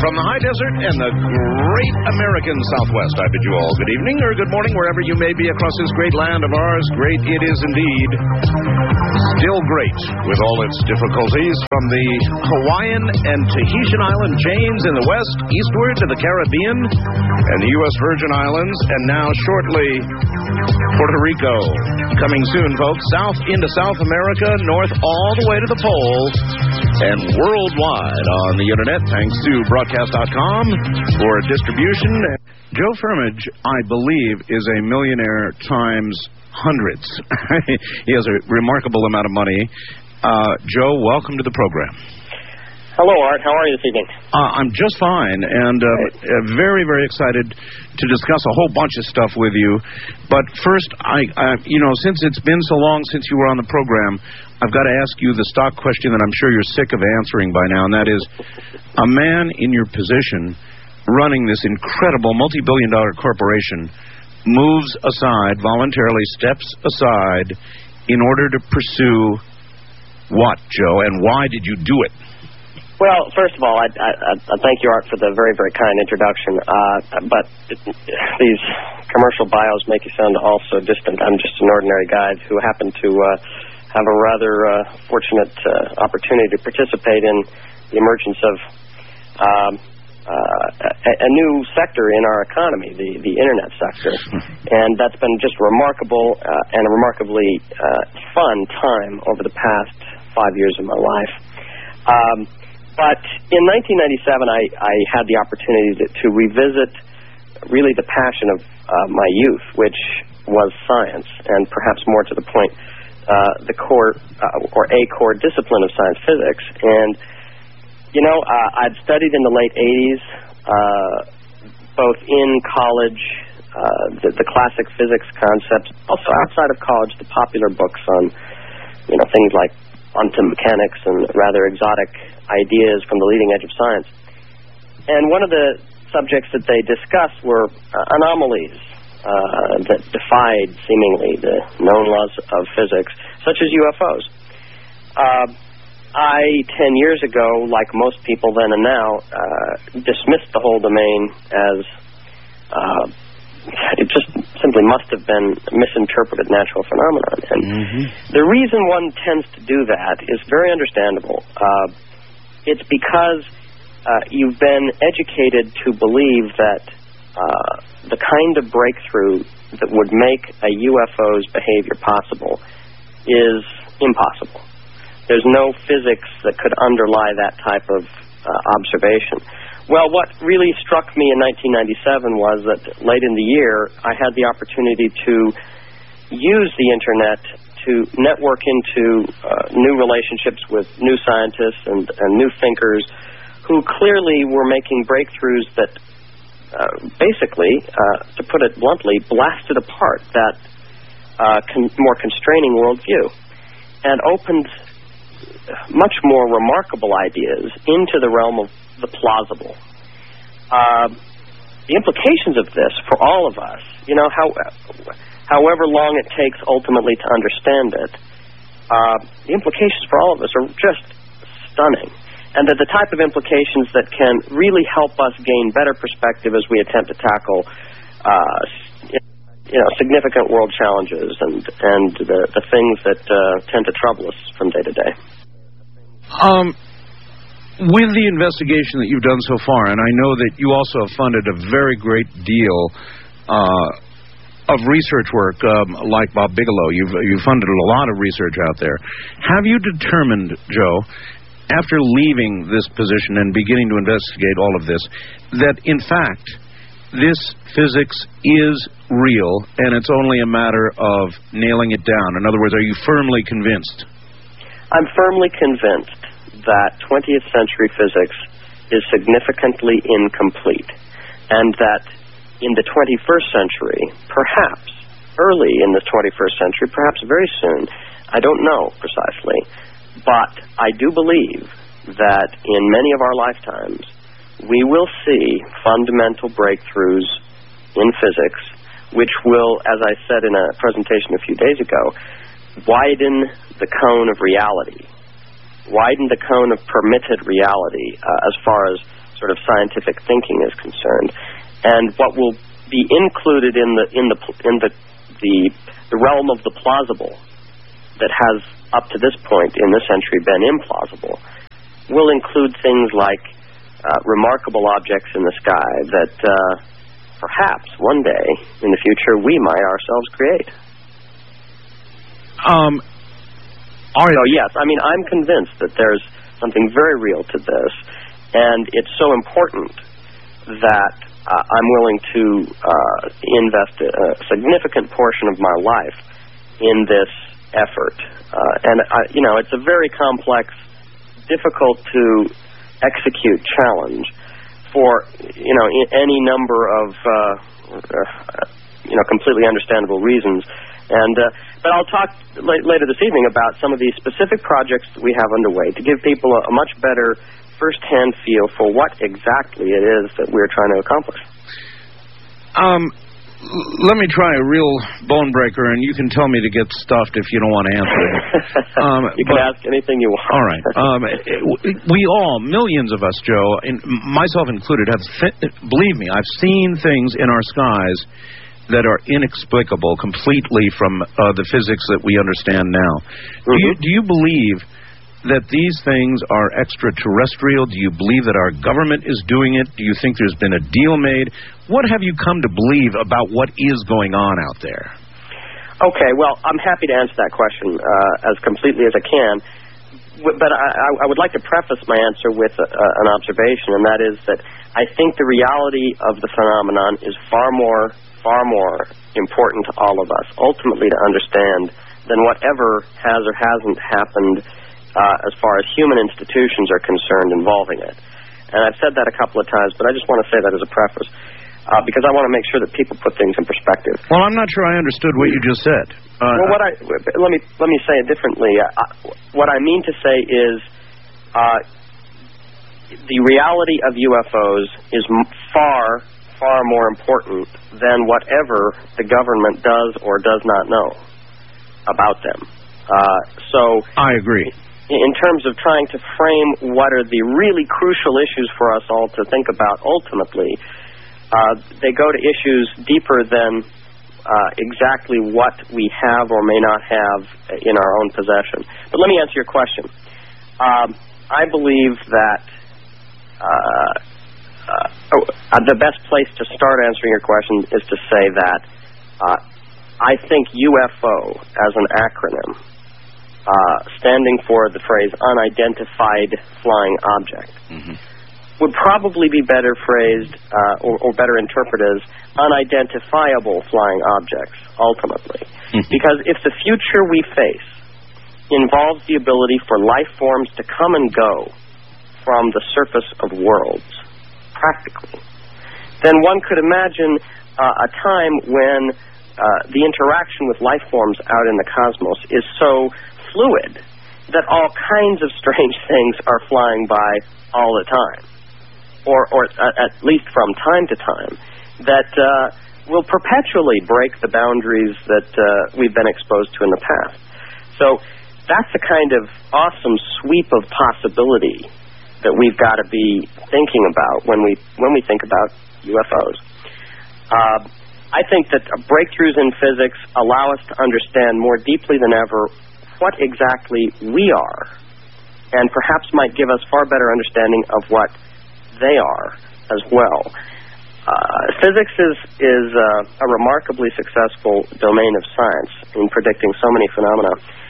From the high desert and the great American Southwest, I bid you all good evening or good morning, wherever you may be across this great land of ours. Great it is indeed. Still great, with all its difficulties, from the Hawaiian and Tahitian island chains in the west, eastward to the Caribbean and the U.S. Virgin Islands, and now shortly, Puerto Rico. Coming soon, folks, south into South America, north all the way to the pole, and worldwide on the internet, thanks to Broadcast.com for distribution. Joe Firmage, I believe, is a millionaire times hundreds. He has a remarkable amount of money. Joe, welcome to the program. Hello, Art. How are you this evening? I'm just fine, and very, very excited to discuss a whole bunch of stuff with you. But first, since it's been so long since you were on the program, I've got to ask you the stock question that I'm sure you're sick of answering by now, and that is, a man in your position running this incredible multi-billion-dollar corporation moves aside, voluntarily steps aside, in order to pursue what, Joe, and why did you do it? Well, first of all, I thank you, Art, for the very, very kind introduction. But these commercial bios make you sound all so distant. I'm just an ordinary guy who happened to have a rather fortunate opportunity to participate in the emergence of a new sector in our economy, the Internet sector. And that's been just remarkable and a remarkably fun time over the past 5 years of my life. But in 1997, I had the opportunity to revisit really the passion of my youth, which was science, and perhaps more to the point, the core or a core discipline of science physics. And, I'd studied in the late 80s, both in college, the classic physics concepts, also outside of college, the popular books on, things like quantum mechanics and rather exotic ideas from the leading edge of science. And one of the subjects that they discussed were anomalies that defied, seemingly, the known laws of physics, such as UFOs. I, 10 years ago, like most people then and now, dismissed the whole domain as it just simply must have been misinterpreted natural phenomenon. And the reason one tends to do that is very understandable. It's because you've been educated to believe that the kind of breakthrough that would make a UFO's behavior possible is impossible. There's no physics that could underlie that type of observation. Well, what really struck me in 1997 was that late in the year, I had the opportunity to use the Internet to network into new relationships with new scientists and new thinkers who clearly were making breakthroughs that basically, to put it bluntly, blasted apart that more constraining worldview and opened much more remarkable ideas into the realm of the plausible. The implications of this for all of us, however long it takes ultimately to understand it, the implications for all of us are just stunning. And they're the type of implications that can really help us gain better perspective as we attempt to tackle significant world challenges and the things that tend to trouble us from day to day. With the investigation that you've done so far, and I know that you also have funded a very great deal of research work, like Bob Bigelow. You've funded a lot of research out there. Have you determined, Joe, after leaving this position and beginning to investigate all of this, that in fact this physics is real and it's only a matter of nailing it down? In other words, are you firmly convinced? I'm firmly convinced that 20th century physics is significantly incomplete, and that in the 21st century, perhaps early in the 21st century, perhaps very soon, I don't know precisely, but I do believe that in many of our lifetimes, we will see fundamental breakthroughs in physics, which will, as I said in a presentation a few days ago, widen the cone of reality, widen the cone of permitted reality as far as sort of scientific thinking is concerned, and what will be included in the realm of the plausible that has up to this point in this century been implausible will include things like remarkable objects in the sky that perhaps one day in the future we might ourselves create. So yes, I mean, I'm convinced that there's something very real to this, and it's so important that I'm willing to invest a significant portion of my life in this effort. And it's a very complex, difficult to execute challenge for any number of completely understandable reasons. And but I'll talk later this evening about some of these specific projects that we have underway to give people a much better first-hand feel for what exactly it is that we're trying to accomplish. Let me try a real bone breaker, and you can tell me to get stuffed if you don't want to answer it. You can ask anything you want. All right. We all, millions of us, Joe, myself included, believe me, I've seen things in our skies that are inexplicable completely from the physics that we understand now. Mm-hmm. Do you believe that these things are extraterrestrial? Do you believe that our government is doing it? Do you think there's been a deal made? What have you come to believe about what is going on out there? Okay, well, I'm happy to answer that question as completely as I can. But I would like to preface my answer with an observation, and that is that I think the reality of the phenomenon is far more important to all of us, ultimately to understand, than whatever has or hasn't happened as far as human institutions are concerned involving it. And I've said that a couple of times, but I just want to say that as a preface, because I want to make sure that people put things in perspective. Well, I'm not sure I understood what you just said. Let me say it differently. What I mean to say is the reality of UFOs is far more important than whatever the government does or does not know about them. So I agree. In terms of trying to frame what are the really crucial issues for us all to think about ultimately, they go to issues deeper than exactly what we have or may not have in our own possession. But let me answer your question. I believe that the best place to start answering your question is to say that I think UFO as an acronym, standing for the phrase unidentified flying object, would probably be better phrased or better interpreted as unidentifiable flying objects, ultimately. Because if the future we face involves the ability for life forms to come and go from the surface of worlds, practically, then one could imagine a time when the interaction with life forms out in the cosmos is so fluid that all kinds of strange things are flying by all the time, or at least from time to time, that will perpetually break the boundaries that we've been exposed to in the past. So that's the kind of awesome sweep of possibility that we've got to be thinking about when we think about UFOs. I think that breakthroughs in physics allow us to understand more deeply than ever what exactly we are, and perhaps might give us far better understanding of what they are as well. Physics is a remarkably successful domain of science in predicting so many phenomena.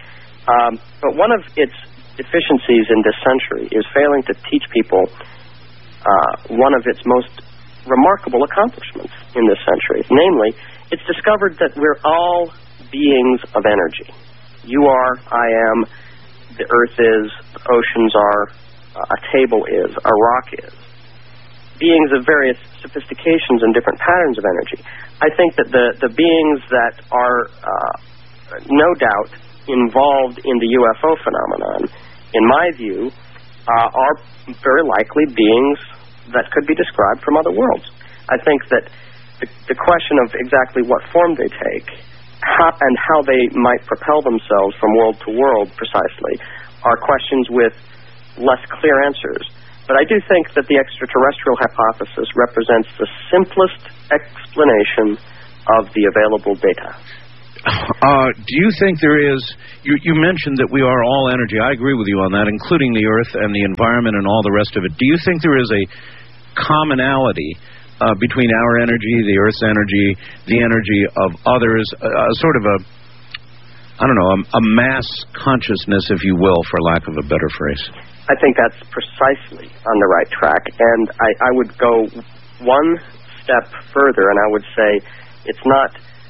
But one of its deficiencies in this century is failing to teach people one of its most remarkable accomplishments in this century. Namely, it's discovered that we're all beings of energy. You are, I am, the earth is, the oceans are, a table is, a rock is. Beings of various sophistications and different patterns of energy. I think that the beings that are no doubt involved in the UFO phenomenon, in my view, are very likely beings that could be described from other worlds. I think that the question of exactly what form they take and how they might propel themselves from world to world precisely are questions with less clear answers But I do think that the extraterrestrial hypothesis represents the simplest explanation of the available data. Do you think there is... You mentioned that we are all energy. I agree with you on that, including the Earth and the environment and all the rest of it. Do you think there is a commonality between our energy, the Earth's energy, the energy of others, sort of a mass consciousness, if you will, for lack of a better phrase? I think that's precisely on the right track, and I would go one step further, and I would say it's not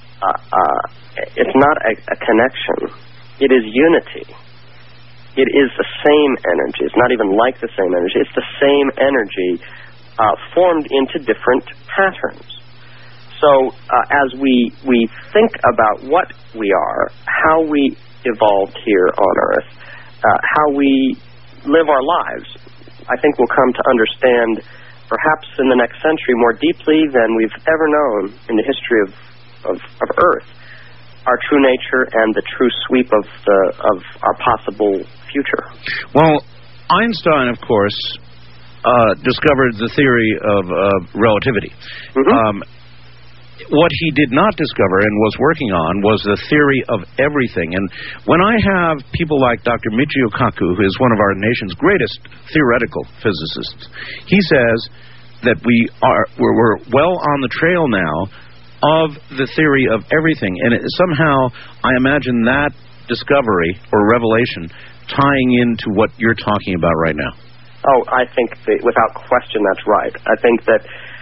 a connection. It is unity. It is the same energy. It's not even like the same energy. It's the same energy formed into different patterns. So as we think about what we are, how we evolved here on Earth, how we live our lives, I think we'll come to understand, perhaps in the next century, more deeply than we've ever known in the history of Earth, our true nature and the true sweep of our possible future. Well, Einstein, of course, discovered the theory of relativity. Mm-hmm. What he did not discover and was working on was the theory of everything. And when I have people like Dr. Michio Kaku, who is one of our nation's greatest theoretical physicists, he says that we're well on the trail now of the theory of everything. And somehow I imagine that discovery or revelation tying into what you're talking about right now. Oh, I think without question that's right. I think that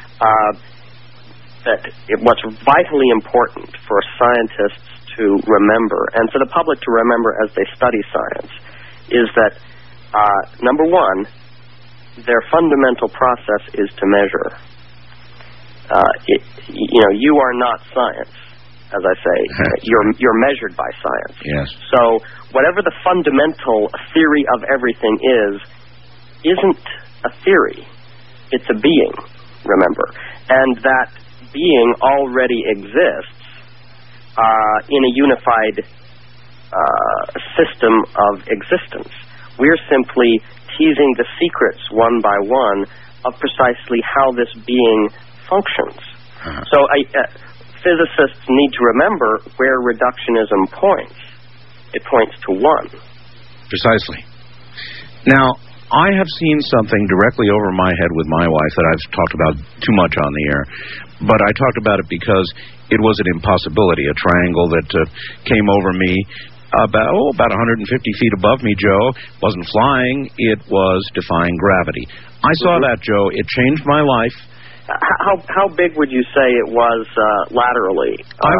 what's vitally important for scientists to remember, and for the public to remember as they study science, is that, number one, their fundamental process is to measure. You are not science, as I say. You're measured by science. Yes. So whatever the fundamental theory of everything isn't a theory. It's a being, remember. And that being already exists in a unified system of existence. We're simply teasing the secrets one by one of precisely how this being functions. So physicists need to remember where reductionism points. It points to one. Precisely. Now, I have seen something directly over my head with my wife that I've talked about too much on the air, but I talked about it because it was an impossibility, a triangle that came over me about 150 feet above me, Joe. Wasn't flying, it was defying gravity. I saw that, Joe. It changed my life. How big would you say it was laterally?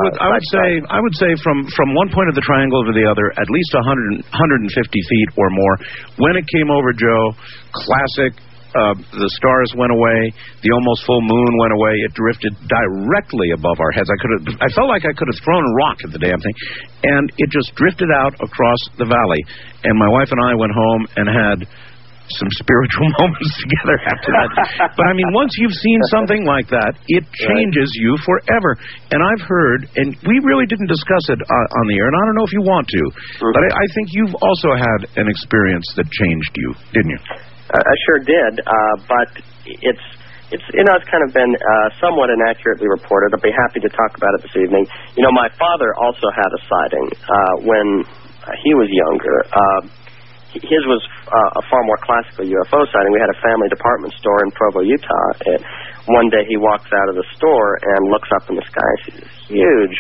I would say from one point of the triangle to the other, at least 150 feet or more. When it came over, Joe, classic. The stars went away. The almost full moon went away. It drifted directly above our heads. I felt like I could have thrown a rock at the damn thing, and it just drifted out across the valley. And my wife and I went home and had some spiritual moments together after that. But I mean, once you've seen something like that, it changes you forever. And I've heard, and we really didn't discuss it on the air, and I don't know if you want to, but I think you've also had an experience that changed you, didn't you? I sure did, but it's kind of been somewhat inaccurately reported. I'll be happy to talk about it this evening. My father also had a sighting when he was younger. His was a far more classical UFO sighting. We had a family department store in Provo, Utah. And one day he walks out of the store and looks up in the sky and sees this huge,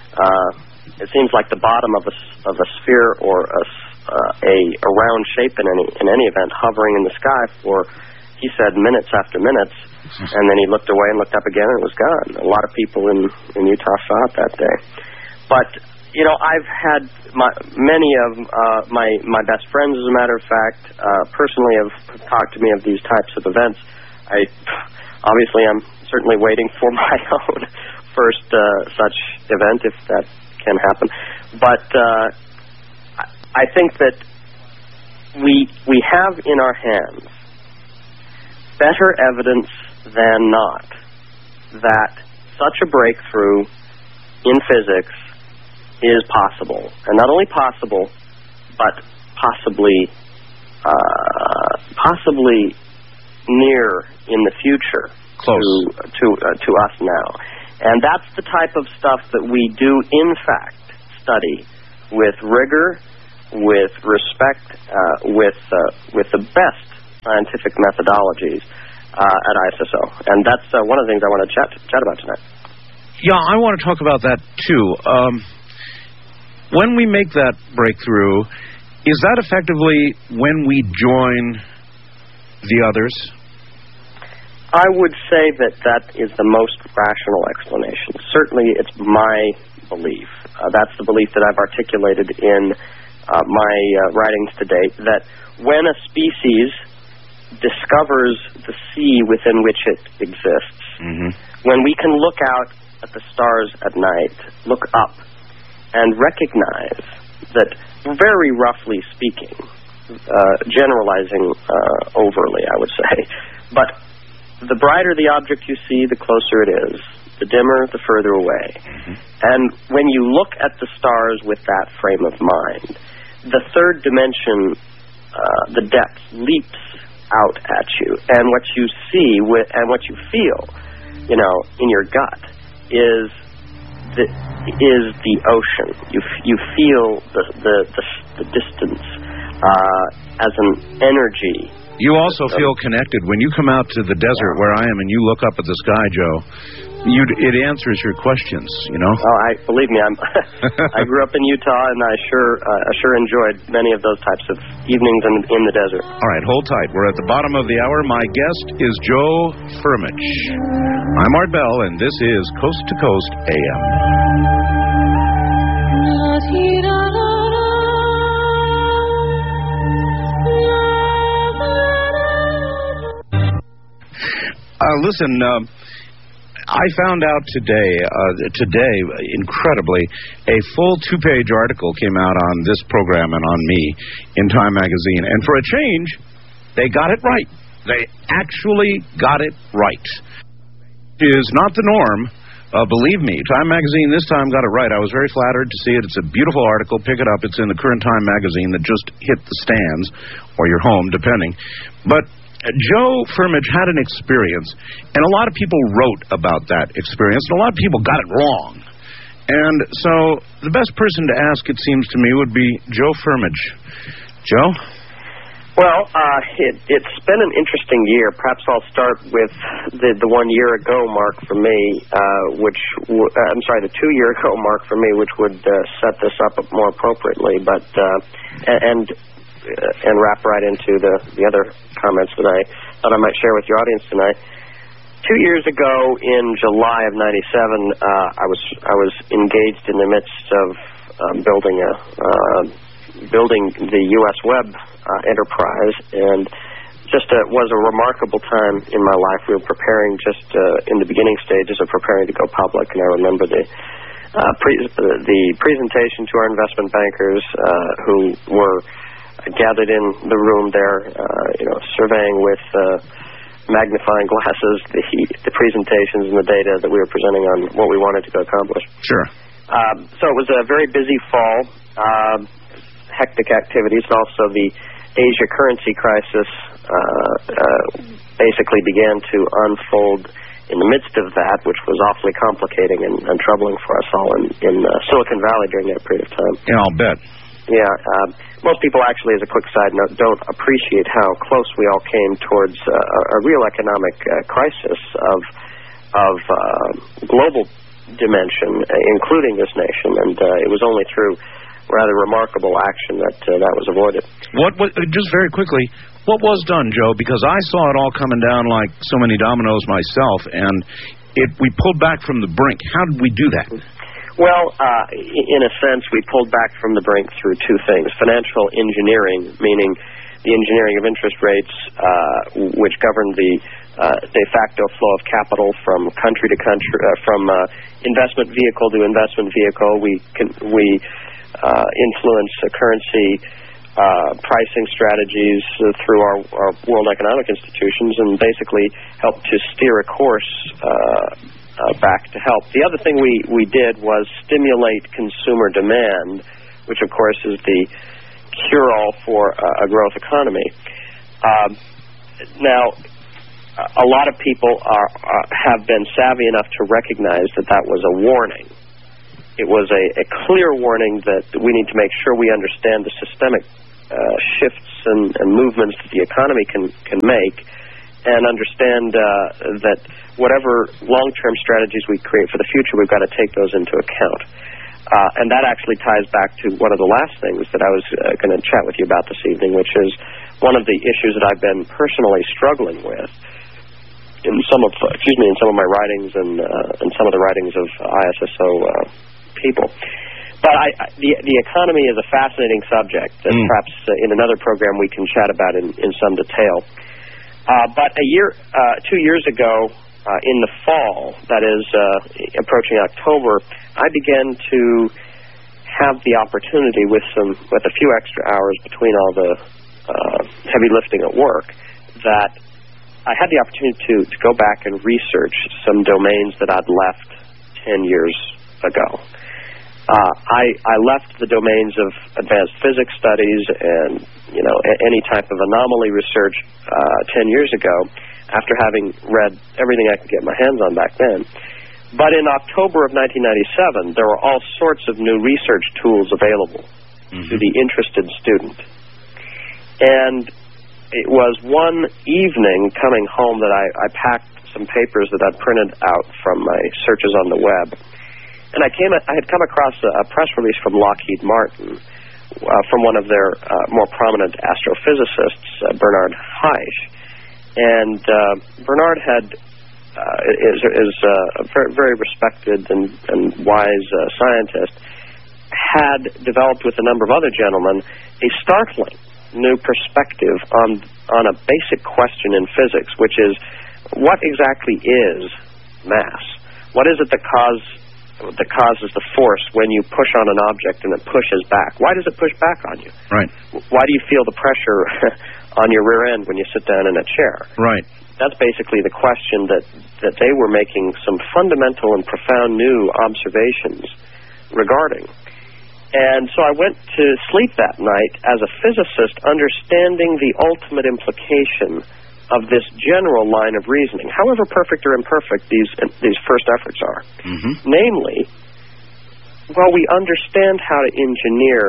it seems like the bottom of a sphere or a round shape in any event hovering in the sky for, he said, minutes after minutes. And then he looked away and looked up again and it was gone. A lot of people in Utah saw it that day. But I've had many of my best friends, as a matter of fact, personally have talked to me of these types of events. Obviously, I'm certainly waiting for my own first such event, if that can happen. But I think that we have in our hands better evidence than not that such a breakthrough in physics is possible, and not only possible, but possibly near in the future to us now. And that's the type of stuff that we do, in fact, study with rigor, with respect, with the best scientific methodologies at ISSO. And that's one of the things I want to chat about tonight. Yeah, I want to talk about that, too. When we make that breakthrough, is that effectively when we join the others? I would say that is the most rational explanation. Certainly, it's my belief. That's the belief that I've articulated in my writings to date, that when a species discovers the sea within which it exists, when we can look out at the stars at night, look up, and recognize that, very roughly speaking, generalizing overly, I would say, but the brighter the object you see, the closer it is. The dimmer, the further away. And when you look at the stars with that frame of mind, the third dimension, the depth, leaps out at you. And what you see and what you feel, in your gut is the ocean. You feel the distance as an energy. You also feel connected when you come out to the desert where I am and you look up at the sky, Joe. It answers your questions, Oh, believe me, I grew up in Utah, and I sure enjoyed many of those types of evenings in the desert. All right, hold tight. We're at the bottom of the hour. My guest is Joe Firmich. I'm Art Bell, and this is Coast to Coast AM. Listen, I found out today, incredibly, a full 2-page article came out on this program and on me in Time Magazine. And for a change, they got it right. They actually got it right. It is not the norm. Believe me, Time Magazine this time got it right. I was very flattered to see it. It's a beautiful article. Pick it up. It's in the current Time Magazine that just hit the stands, or your home, depending. But Joe Firmich had an experience, and a lot of people wrote about that experience, and a lot of people got it wrong. And so the best person to ask, it seems to me, would be Joe Firmich. Joe? Well, it's been an interesting year. Perhaps I'll start with the 1 year ago mark for me, the 2 year ago mark for me, which would set this up more appropriately, but and wrap right into the other comments that I thought I might share with your audience tonight. 2 years ago, in July of '97, I was engaged in the midst of building the U.S. web enterprise, and just was a remarkable time in my life. We were preparing just in the beginning stages of preparing to go public, and I remember the presentation to our investment bankers who were gathered in the room there, surveying with magnifying glasses the presentations and the data that we were presenting on what we wanted to go accomplish. Sure. So it was a very busy fall, hectic activities, and also the Asia currency crisis basically began to unfold in the midst of that, which was awfully complicating and troubling for us all in Silicon Valley during that period of time. Yeah, I'll bet. Yeah, most people actually, as a quick side note, don't appreciate how close we all came towards a real economic crisis of global dimension, including this nation, and it was only through rather remarkable action that was avoided. Just very quickly, what was done, Joe? Because I saw it all coming down like so many dominoes myself, and we pulled back from the brink. How did we do that? Well, in a sense, we pulled back from the brink through two things. Financial engineering, meaning the engineering of interest rates, which govern the de facto flow of capital from country to country, from investment vehicle to investment vehicle. We influence currency pricing strategies through our world economic institutions, and basically help to steer a course back to help. The other thing we did was stimulate consumer demand, which of course is the cure-all for a growth economy. Now, a lot of people have been savvy enough to recognize that was a warning. It was a clear warning that we need to make sure we understand the systemic shifts and movements that the economy can make, and understand that whatever long-term strategies we create for the future, we've got to take those into account. And that actually ties back to one of the last things that I was going to chat with you about this evening, which is one of the issues that I've been personally struggling with in some of my writings and some of the writings of ISSO people. But the economy is a fascinating subject that perhaps in another program we can chat about in some detail. But 2 years ago, in the fall, that is approaching October, I began to have the opportunity with a few extra hours between all the heavy lifting at work, that I had the opportunity to go back and research some domains that I'd left 10 years ago. I left the domains of advanced physics studies and any type of anomaly research 10 years ago, after having read everything I could get my hands on back then. But in October of 1997, there were all sorts of new research tools available to the interested student. And it was one evening coming home that I packed some papers that I'd printed out from my searches on the web. And I had come across a press release from Lockheed Martin from one of their more prominent astrophysicists, Bernard Heisch. And Bernard is a very, very respected and wise scientist, had developed with a number of other gentlemen a startling new perspective on a basic question in physics, which is, what exactly is mass? What is it that causes the force when you push on an object and it pushes back? Why does it push back on you? Right. Why do you feel the pressure on your rear end when you sit down in a chair? Right. That's basically the question that they were making some fundamental and profound new observations regarding. And so I went to sleep that night as a physicist, understanding the ultimate implication of this general line of reasoning, however perfect or imperfect these first efforts are. Namely, we understand how to engineer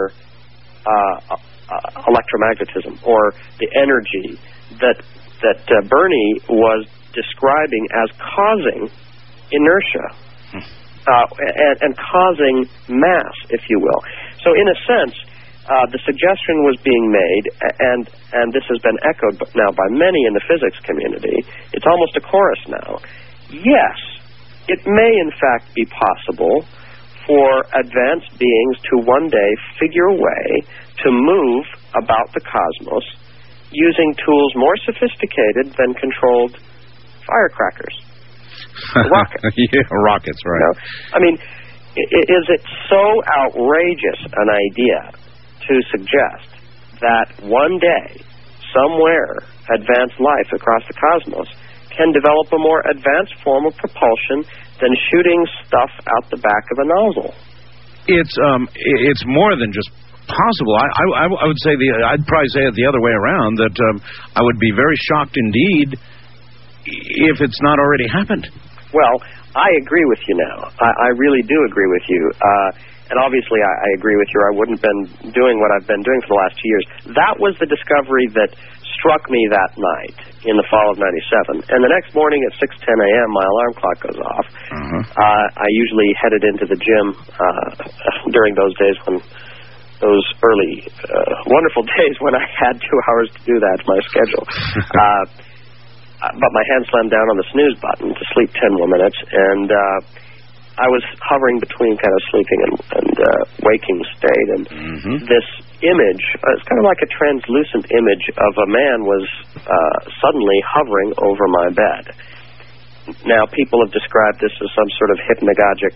electromagnetism, or the energy that Bernie was describing as causing inertia and causing mass, if you will. So in a sense, the suggestion was being made, and this has been echoed now by many in the physics community. It's almost a chorus now. Yes, it may in fact be possible for advanced beings to one day figure a way to move about the cosmos using tools more sophisticated than controlled firecrackers. Rockets. Yeah, rockets, right. I mean, is it so outrageous an idea to suggest that one day, somewhere, advanced life across the cosmos can develop a more advanced form of propulsion than shooting stuff out the back of a nozzle? It's more than just possible. I would say I'd probably say it the other way around, that I would be very shocked indeed if it's not already happened. Well, I agree with you now. I really do agree with you. And obviously I agree with you, or I wouldn't have been doing what I've been doing for the last 2 years. That was the discovery that struck me that night in the fall of 97. And the next morning at 6:10 a.m., my alarm clock goes off. I usually headed into the gym during those days, those early, wonderful days when I had 2 hours to do that, my schedule. But my hand slammed down on the snooze button to sleep 10 more minutes, and I was hovering between kind of sleeping and waking state, and this image, it's kind of like a translucent image of a man was suddenly hovering over my bed. Now, people have described this as some sort of hypnagogic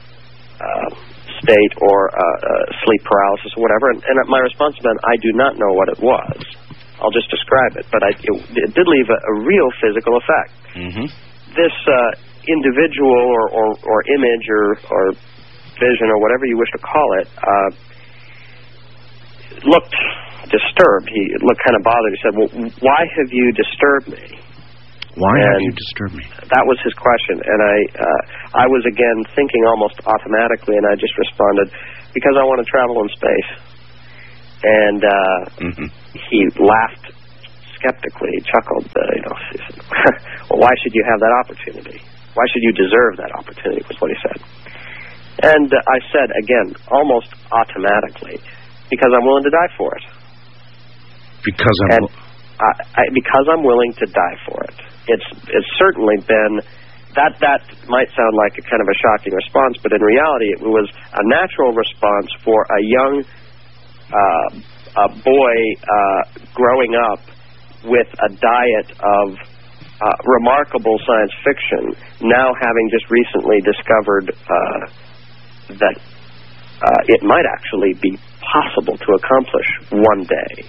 state or sleep paralysis or whatever, and my response has been, I do not know what it was. I'll just describe it, but it did leave a real physical effect. This individual or image or vision or whatever you wish to call it looked disturbed. He looked kind of bothered. He said, well, why have you disturbed me? Why have you disturbed me? That was his question, and I was again thinking almost automatically, and I just responded, because I want to travel in space. And he laughed skeptically, he chuckled, he said, well, why should you have that opportunity? Why should you deserve that opportunity, was what he said. And I said, again, almost automatically, because I'm willing to die for it. Because I'm willing to die for it. It's certainly been, that might sound like a kind of a shocking response, but in reality it was a natural response for a young boy growing up with a diet of remarkable science fiction, now having just recently discovered that it might actually be possible to accomplish one day.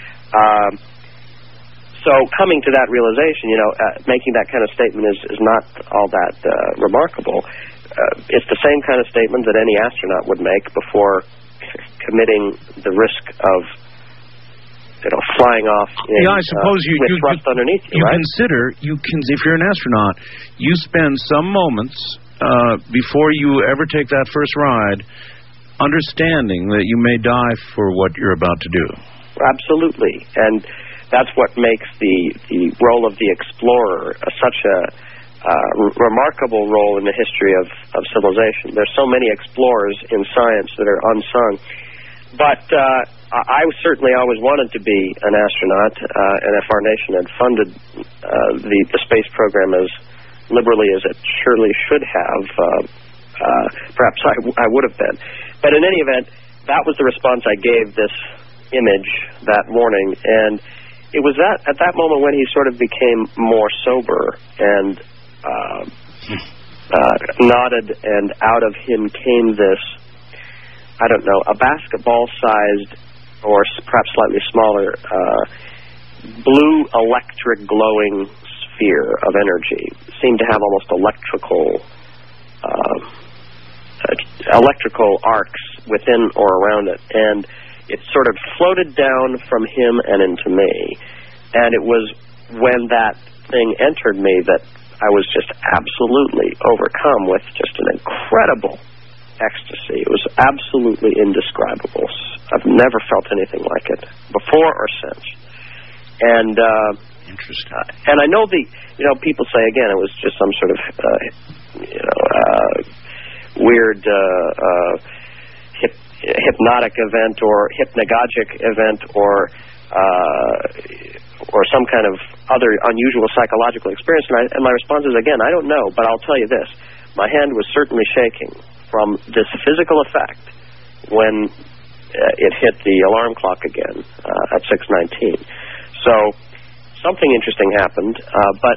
So coming to that realization, making that kind of statement is not all that remarkable. It's the same kind of statement that any astronaut would make before committing the risk of flying off I suppose with thrust underneath you, right? If you're an astronaut, you spend some moments before you ever take that first ride understanding that you may die for what you're about to do. Absolutely. And that's what makes the role of the explorer such a remarkable role in the history of civilization. There's so many explorers in science that are unsung. But I certainly always wanted to be an astronaut, and if our nation had funded the space program as liberally as it surely should have, perhaps I would have been. But in any event, that was the response I gave this image that morning, and it was at that moment when he sort of became more sober and nodded, and out of him came this, I don't know, a basketball-sized or perhaps slightly smaller blue electric glowing sphere of energy. It seemed to have almost electrical arcs within or around it, and it sort of floated down from him and into me. And it was when that thing entered me that I was just absolutely overcome with just an incredible ecstasy. It was absolutely indescribable. I've never felt anything like it before or since. And interesting. And I know people say again it was just some sort of weird hypnotic event or hypnagogic event or some kind of other unusual psychological experience. And my response is, again, I don't know, but I'll tell you this. My hand was certainly shaking from this physical effect when it hit the alarm clock again at 6:19. So something interesting happened, but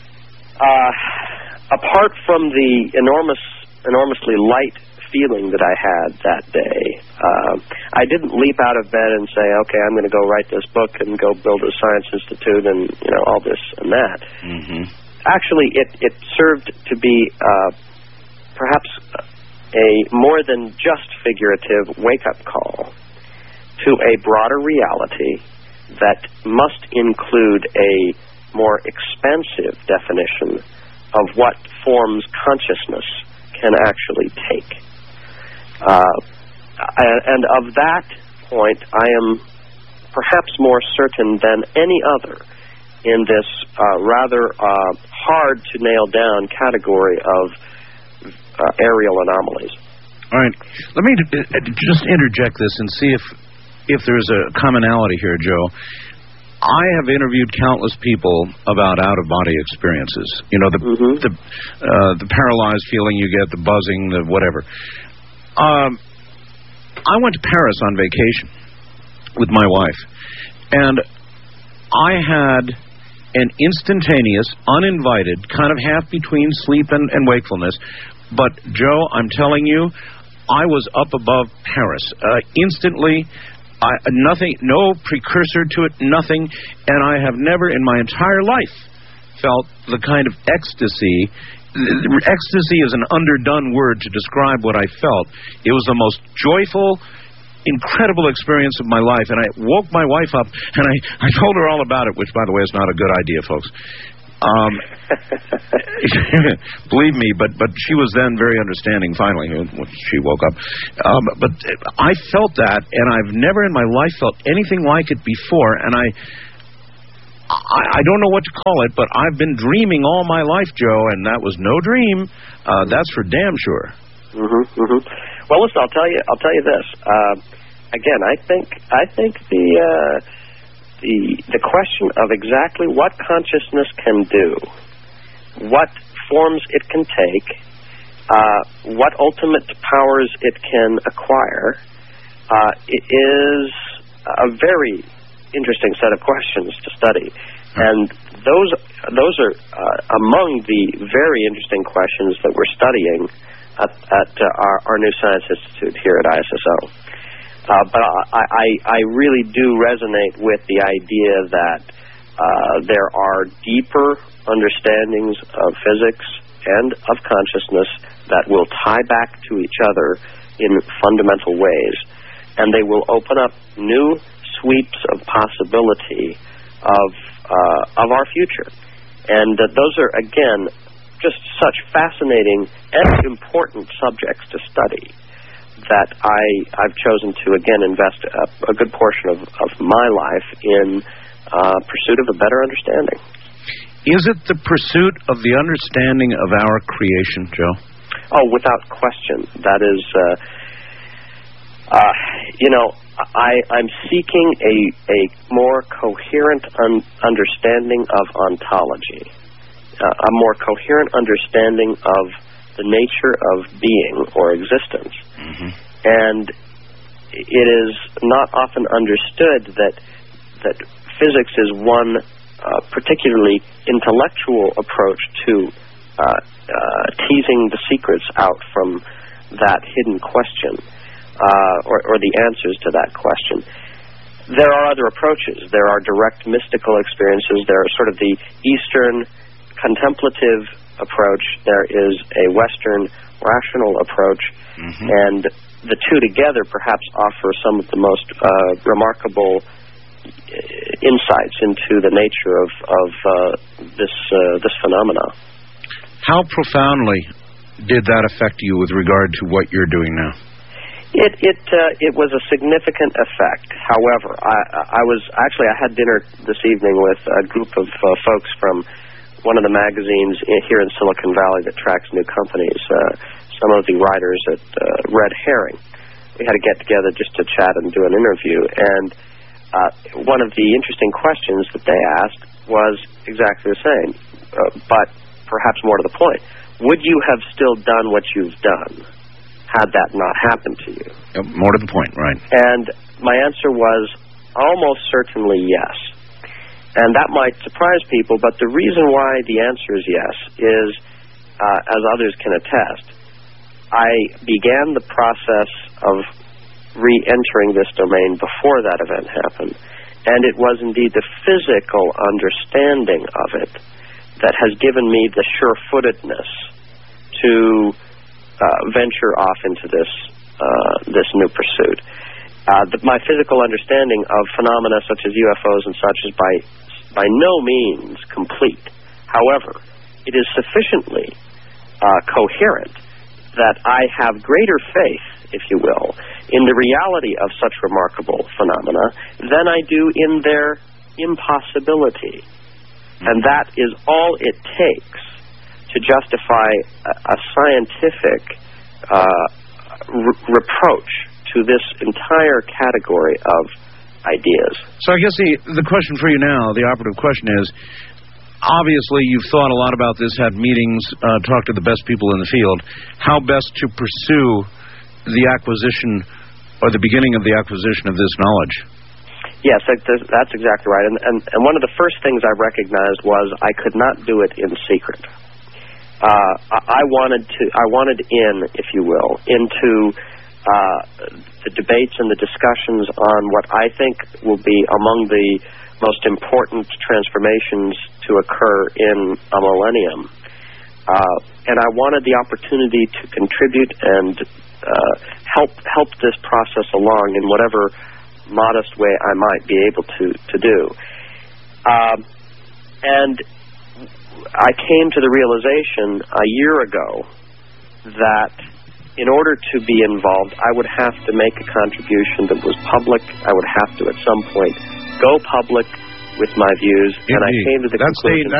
apart from the enormously light feeling that I had that day, I didn't leap out of bed and say, okay, I'm going to go write this book and go build a science institute and all this and that. Mm-hmm. Actually, it served to be perhaps a more than just figurative wake-up call to a broader reality that must include a more expansive definition of what forms consciousness can actually take. And of that point, I am perhaps more certain than any other in this rather hard to nail down category of aerial anomalies. All right. Let me just interject this and see if there's a commonality here, Joe. I have interviewed countless people about out-of-body experiences. The paralyzed feeling you get, the buzzing, the whatever. I went to Paris on vacation with my wife, and I had an instantaneous, uninvited, kind of half between sleep and wakefulness. But, Joe, I'm telling you, I was up above Paris. Instantly, nothing, no precursor to it, nothing, and I have never in my entire life felt the kind of ecstasy. Ecstasy is an underdone word to describe what I felt. It was the most joyful, incredible experience of my life, and I woke my wife up, and I told her all about it, which, by the way, is not a good idea, folks. Believe me, but she was then very understanding, finally, when she woke up. But I felt that, and I've never in my life felt anything like it before, and I don't know what to call it, but I've been dreaming all my life, Joe, and that was no dream. That's for damn sure. Well, listen, I'll tell you this. Again, I think the question of exactly what consciousness can do, what forms it can take, what ultimate powers it can acquire, is a very interesting set of questions to study. And those are among the very interesting questions that we're studying at our New Science Institute here at ISSO. But I really do resonate with the idea that there are deeper understandings of physics and of consciousness that will tie back to each other in fundamental ways, and they will open up new sweeps of possibility of our future. And those are, again, just such fascinating and important subjects to study that I've chosen to, again, invest a good portion of my life in pursuit of a better understanding. Is it the pursuit of the understanding of our creation, Joe? Oh, without question. That is, I'm seeking a more coherent understanding of ontology, a more coherent understanding of the nature of being or existence. And it is not often understood that physics is one particularly intellectual approach to teasing the secrets out from that hidden question, or the answers to that question. There are other approaches. There are direct mystical experiences. There are sort of the Eastern contemplative approach. There is a Western rational approach. And the two together perhaps offer some of the most remarkable insights into the nature of this phenomena. How profoundly did that affect you with regard to what you're doing now? It was a significant effect. However, I had dinner this evening with a group of folks from one of the magazines here in Silicon Valley that tracks new companies, some of the writers at Red Herring. We had to get together just to chat and do an interview, and one of the interesting questions that they asked was exactly the same, but perhaps more to the point. Would you have still done what you've done had that not happened to you? More to the point, right. And my answer was almost certainly yes. And that might surprise people, but the reason why the answer is yes is, as others can attest, I began the process of re-entering this domain before that event happened, and it was indeed the physical understanding of it that has given me the sure-footedness to venture off into this new pursuit. My physical understanding of phenomena such as UFOs and such is by no means complete. However, it is sufficiently coherent that I have greater faith, if you will, in the reality of such remarkable phenomena than I do in their impossibility. And that is all it takes to justify a scientific reproach to this entire category of ideas. So I guess the question for you now, the operative question is, obviously you've thought a lot about this, had meetings, talked to the best people in the field. How best to pursue the acquisition or the beginning of the acquisition of this knowledge? Yes, that's exactly right. And one of the first things I recognized was I could not do it in secret. I wanted in, if you will, into the debates and the discussions on what I think will be among the most important transformations to occur in a millennium. And I wanted the opportunity to contribute and help this process along in whatever modest way I might be able to do. And I came to the realization a year ago that in order to be involved, I would have to make a contribution that was public. I would have to, at some point, go public with my views. Indeed. And I came to the conclusion...